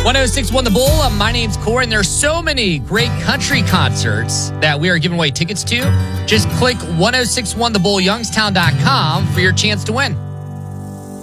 1061 The Bull. My name's Corey, and there's so many great country concerts that we are giving away tickets to. Just click 1061thebullyyoungstown.com for your chance to win.